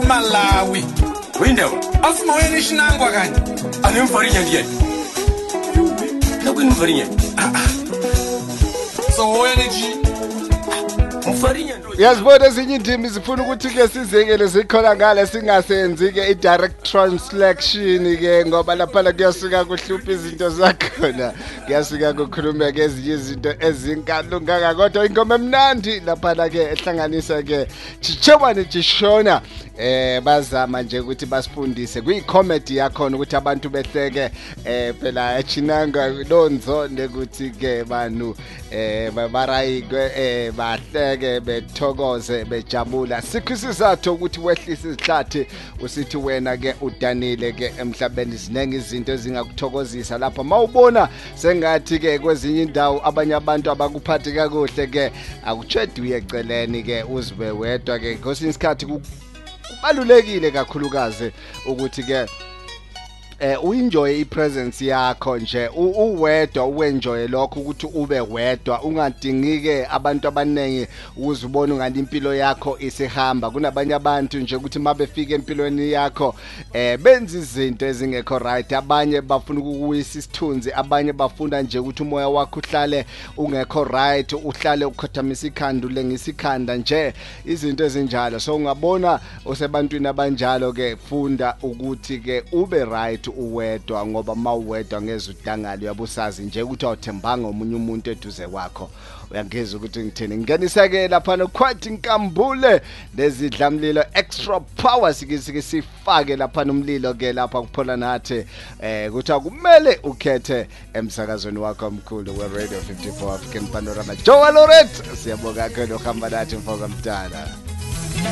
Malawi. Window. Asma wena ishinangwa kanje. Anemfarinya ndiye. Nakwinfarinya. So wena ji Mfarinya ndo. Yazibona ezinye indimi zifuna ukuthi ke sizekele zikhona ngale singasenzi ke i-direct translation ke ngoba lapha kuyasuka kuhlupha izinto zakhona kuyasuka kukhuluma ke ezinye izinto ezinkalunganga kodwa ingoma emnandi lapha ke ehlanganisa ke Chichewane Chishona bazama nje ukuthi basifundise kuyi-comedy yakhona ukuthi abantu behleke phela echinanga lonzo ukuthi ke banu barayike bahleke bethokoze bejabula sikhisizathu ukuthi wehlisa izihlathi usithi wena ke udanile ke emhlabeni zinenge izinto ezingakuthokozisa lapha mawubona sengathi ke kwezinye indawo abanye abantu abakuphathi kakuhle ke akuchedi uyeceleni ke uzibe wedwa ke ngosinye isikhathi kubalulekile kakhulukazi ukuthi ke uenjoy ipresence yakho nje uwedwa uenjoy lokho ukuthi ube wedwa ungadingike abantu abanengi ukuzibona ngani impilo yakho isihamba kunabanye abantu nje ukuthi mabefika empilweni yakho benza izinto ezingekho right abanye bafuna ukuwisa isithunzi abanye bafuna nje ukuthi umoya wakho uhlale ungekho right uhlale ukhothamisa ikhanda ulengisa ikhanda nje izinto ezinjalo so ungabona usebantwini abanjalo ke funda ukuthi ke ube right uwedwa ngoba mawuwedwa ngeze udangale uyabusazi nje ukuthi awuthembanga omunye umuntu eduze kwakho uyangeza ukuthi ngithini ngingeniseke lapha noQuite Nkambule lezidlamlilo extra power sikisike sifake lapha nomlilo ke lapha kuphola nathi ukuthi akumele ukhethe emsakazweni wakho omkhulu we Radio 54 African Panorama Joe Loret siyabonga kakhulu uhamba nathi mfoka mdala.